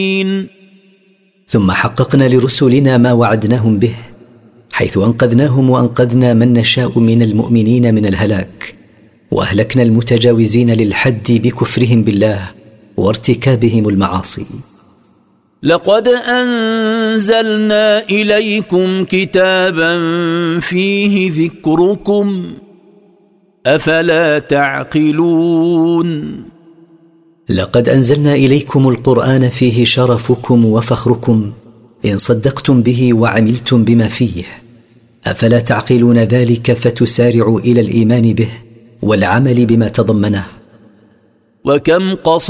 ثم حققنا لرسلنا ما وعدناهم به، حيث أنقذناهم وأنقذنا من نشاء من المؤمنين من الهلاك، وأهلكنا المتجاوزين للحد بكفرهم بالله وارتكابهم المعاصي. لقد أنزلنا إليكم كتابا فيه ذكركم أفلا تعقلون. لقد أنزلنا إليكم القرآن فيه شرفكم وفخركم إن صدقتم به وعملتم بما فيه، أفلا تعقلون ذلك فتسارعوا إلى الإيمان به والعمل بما تضمنه. وكم قص